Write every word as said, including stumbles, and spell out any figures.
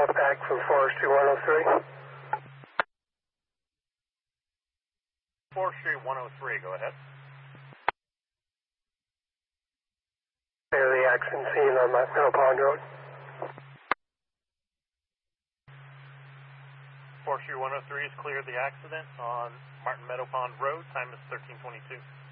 back from Forestry one oh three. Forestry one oh three, go ahead. Clear the accident scene on Middle Pond Road. Forestry one oh three has cleared the accident on Martin Meadow Pond Road. Time is thirteen twenty-two.